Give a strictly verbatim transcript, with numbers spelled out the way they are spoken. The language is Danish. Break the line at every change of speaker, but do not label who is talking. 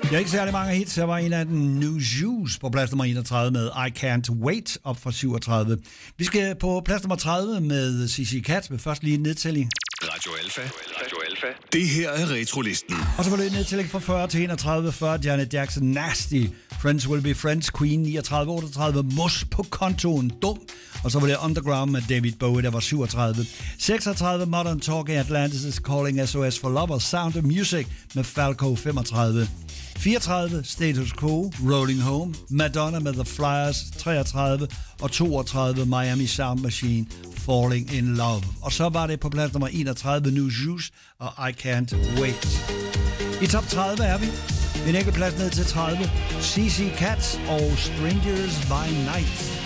Jeg har ikke særlig mange hits. Jeg var en af den New Juice på plads nummer enogtredive med I Can't Wait op fra syvogtredive. Vi skal på plads nummer tredive med C C Cat med først lige en nedtælling.
Radio Alpha. Radio Alpha. Det her er Retrolisten.
Og så var det en nedtælling fra fyrre til enogtredive. fyrre Janet Jackson, Nasty. Friends Will Be Friends, Queen. niogtredive otteogtredive Mus på kontoen, Dum. Og så var det Underground med David Bowie, der var syvogtredive. seksogtredive Modern Talking, Atlantis is Calling, S O S for Lovers, Sound of Music med Falco, femogtredive. fireogtredive Status Quo, Rolling Home, Madonna med The Flyers, treogtredive og toogtredive Miami Sound Machine, Falling in Love. Og så var det på plads nummer enogtredive New Juice og I Can't Wait. I top tredive er vi. En enkelt plads ned til tredive. C C Cats og Strangers by Night.